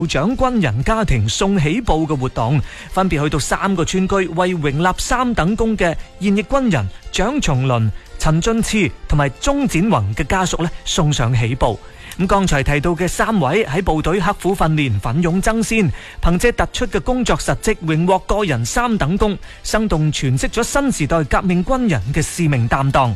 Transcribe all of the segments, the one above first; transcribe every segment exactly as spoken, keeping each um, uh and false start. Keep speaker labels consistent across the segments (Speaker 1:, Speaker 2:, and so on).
Speaker 1: 獎軍人家庭送喜報嘅活動，分別去到三個村居，為榮立三等功嘅現役軍人蔣松麟、陳俊賜同埋鐘展宏嘅家屬咧送上喜報。咁剛才提到嘅三位喺部隊刻苦訓練、奮勇爭先，憑借突出嘅工作實績，榮獲個人三等功，生動詮釋咗新時代革命軍人嘅使命擔當。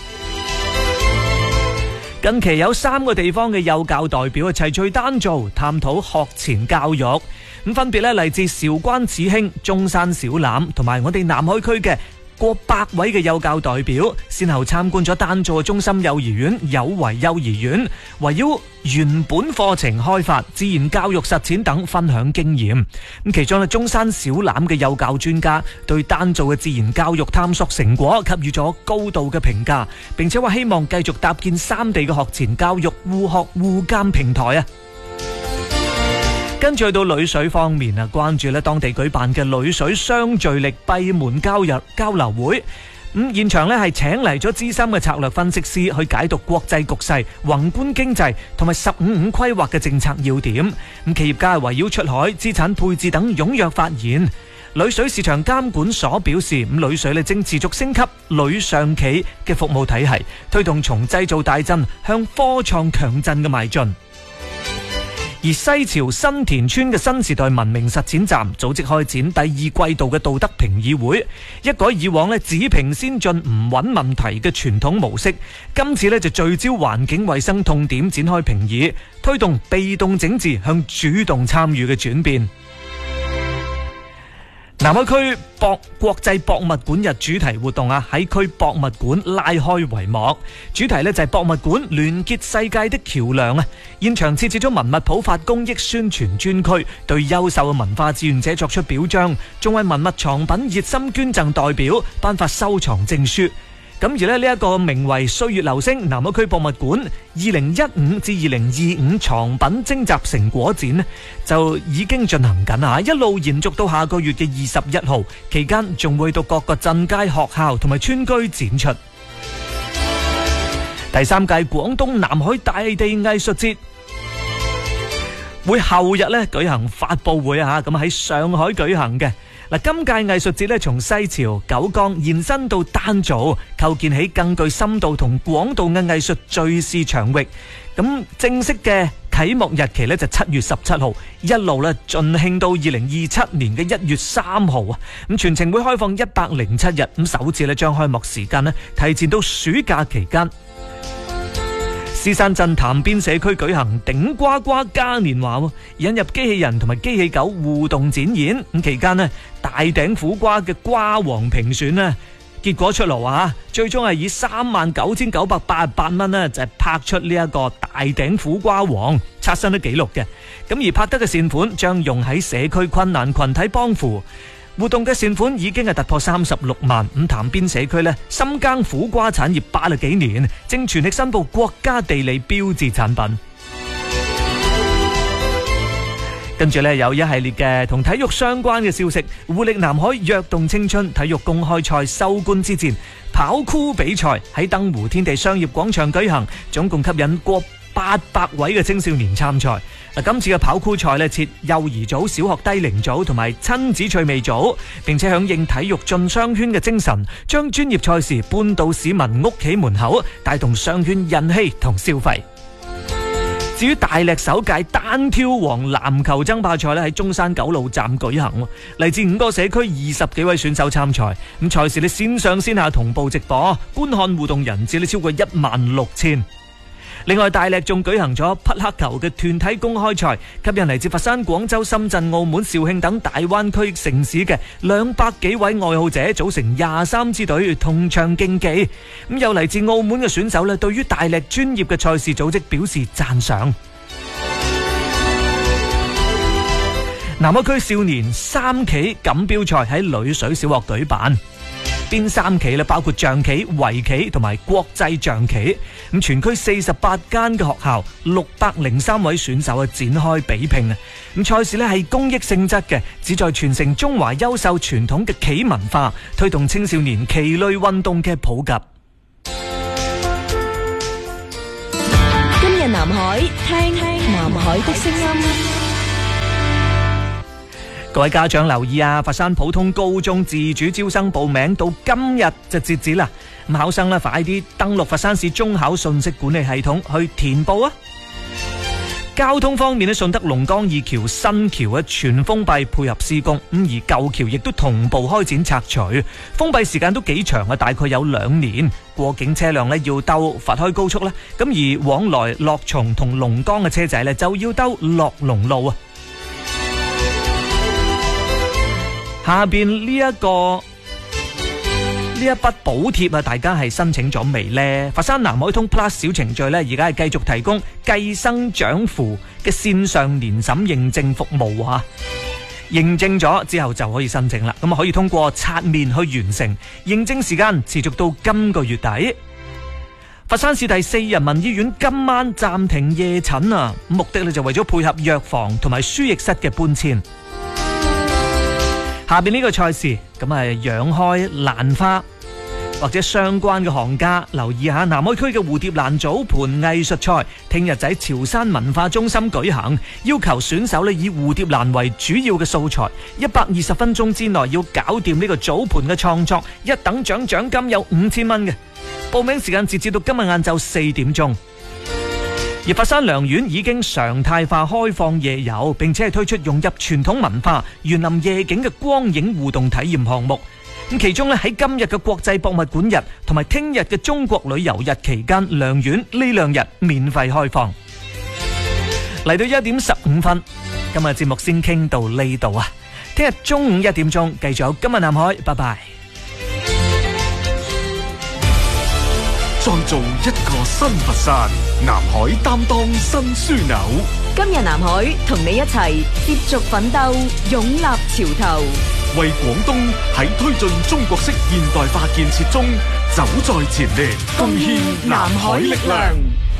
Speaker 1: 近期有三個地方嘅幼教代表齊聚丹灶，探討學前教育。咁分別咧嚟自韶關慈興、中山小欖同埋我哋南海區嘅過百位嘅幼教代表，先後參觀咗丹灶中心幼兒園有為幼兒園，圍繞原本課程開發、自然教育實踐等分享經驗。咁其中咧，中山小欖嘅幼教專家對丹灶嘅自然教育探索成果給予咗高度嘅評價，並且話希望繼續搭建三地嘅學前教育互學互鑑平台啊！跟住去到女水方面啊，關注咧當地舉辦嘅女水雙聚力閉門交流交流會。咁現場咧係請嚟咗資深嘅策略分析師去解讀國際局勢、宏觀經濟同埋十五五規劃嘅政策要點。咁企業家圍繞出海、資產配置等踴躍發言。女水市場監管所表示，咁女水咧正持續升級女上企嘅服務體系，推動從製造大振向科創強振嘅邁進。而西樵新田村嘅新時代文明實踐站組織開展第二季度嘅道德評議會，一改以往咧只評先進唔揾問題嘅傳統模式，今次咧就聚焦環境衛生痛點展開評議，推動被動整治向主動參與嘅轉變。南海區博國際博物館日主題活動啊，喺區博物館拉開帷幕，主題呢就係博物館聯結世界的橋梁啊！現場設置咗文物普法公益宣傳專區，對優秀嘅文化志願者作出表彰，仲為文物藏品熱心捐贈代表頒發收藏證書。咁而咧呢一個名為歲月流星南海區博物館二零一五至二零二五藏品徵集成果展呢就已經進行緊啊，一路延續到下個月嘅二十一號，期間仲會到各個鎮街學校同埋村居展出。第三屆廣東南海大地藝術節會後日咧舉行發佈會啊，咁喺上海舉行嘅。嗱，今屆藝術節咧從西樵、九江延伸到丹灶，構建起更具深度同廣度嘅藝術敘事場域。咁正式嘅啟幕日期咧就七月十七號，一路咧盡興到二零二七年嘅一月三號啊！咁全程會開放一百零七日，咁首次咧將開幕時間咧提前到暑假期間。獅山鎮潭邊社區舉行頂呱呱嘉年華，引入機器人同埋機器狗互動展演。咁期間咧，大頂苦瓜嘅瓜王評選咧，結果出爐啊！最終係以三萬九千九百八十八蚊咧，就係拍出呢一個大頂苦瓜王，刷新咗紀錄嘅。咁而拍得嘅善款將用喺社區困難群體幫扶。活動嘅善款已經係突破三十六萬。咁潭邊社區呢，深耕苦瓜產業八十幾年，正全力申報國家地理標誌產品。跟住呢，有一系列嘅同體育相關嘅消息，活力南海躍動青春體育公開賽收官之戰跑酷比賽喺燈湖天地商業廣場舉行，總共吸引過八百位嘅青少年參賽。嗱，今次嘅跑酷賽咧設幼兒組、小學低齡組同埋親子趣味組，並且響應體育進商圈嘅精神，將專業賽事搬到市民屋企門口，帶動商圈人氣同消費。至於大瀝首屆單挑王籃球爭霸賽咧喺中山九路站舉行，嚟自五個社區二十幾位選手參賽。咁賽事咧線上線下同步直播，觀看互動人次咧超過一萬六千。另外，大瀝仲舉行咗匹克球嘅團體公開賽，吸引嚟自佛山、廣州、深圳、澳門、肇慶等大灣區城市嘅兩百幾位愛好者組成廿三支隊同場競技。咁有嚟自澳門嘅選手咧，對於大瀝專業嘅賽事組織表示讚賞。南海區少年三棋錦標賽喺女水小學舉辦。邊三棋咧，包括象棋、圍棋同埋國際象棋。咁全區四十八間嘅學校，六百零三位選手啊展開比拼啊。咁賽事咧係公益性質嘅，旨在傳承中華優秀傳統嘅棋文化，推動青少年棋類運動嘅普及。
Speaker 2: 今日南海，聽聽南海的聲音。
Speaker 1: 各位家長留意啊，佛山普通高中自主招生報名到今日就截止啦。咁考生咧，快啲登錄佛山市中考信息管理系統去填報啊！交通方面咧，順德龍江二橋新橋嘅全封閉配合施工，咁而舊橋亦都同步開展拆除，封閉時間都幾長啊，大概有兩年。過境車輛咧要兜佛開高速啦，咁而往來樂松同龍江嘅車仔咧就要兜樂龍路啊。下邊呢一個呢一筆補貼啊，大家係申請咗未呢？佛山南海通 Plus 小程序呢，而家係繼續提供計生長扶嘅線上年審認證服務啊！認證咗之後就可以申請啦。咁啊，可以通過刷面去完成認證，時間持續到今個月底。佛山市第四人民醫院今晚暫停夜診啊，目的呢就為咗配合藥房同埋輸液室嘅搬遷。下邊呢個賽事咁啊，養開蘭花或者相關嘅行家留意下，南海區嘅蝴蝶蘭組盤藝術賽聽日喺潮汕文化中心舉行，要求選手咧以蝴蝶蘭為主要嘅素材，一百二十分鐘之內要搞掂呢個組盤嘅創作，一等獎獎金有五千蚊嘅。報名時間截至到今日晏晝四點鐘。而佛山良苑已經常態化開放夜遊，並且係推出融入傳統文化園林夜景嘅光影互動體驗項目。咁其中咧喺今日嘅國際博物館日同埋聽日嘅中國旅遊日期間，良苑呢兩日免費開放。嚟到一點十五分，今日節目先傾到呢度啊！聽日中午一點鐘繼續有今日南海，拜拜。
Speaker 2: 再造一個新佛山，南海擔當新樞紐。
Speaker 3: 今日南海同你一齊接續奮鬥，勇立潮頭，
Speaker 2: 為廣東喺推進中國式現代化建設中走在前列，貢獻南海力量。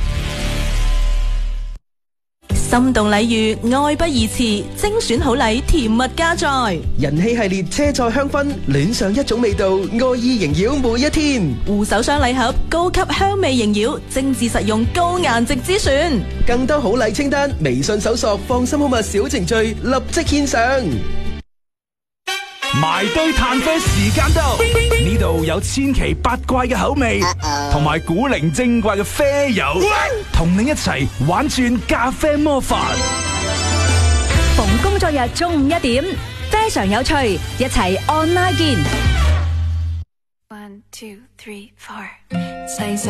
Speaker 4: 心動禮遇，愛不宜遲，精選好禮，甜蜜加載。
Speaker 5: 人氣系列車載香薰，戀上一種味道，愛意縈繞每一天。
Speaker 4: 護手霜禮盒，高級香味縈繞，精緻實用，高顏值之選。
Speaker 5: 更多好禮清單，微信搜索放心好物小程序，立即獻上。
Speaker 6: 埋堆炭啡時間到，呢度有千奇百怪嘅口味，同埋古靈精怪嘅啡友，同你一齊玩轉咖啡魔法。
Speaker 3: 逢工作日中午一點，非常有趣，一齊 online 見。
Speaker 7: One two three four。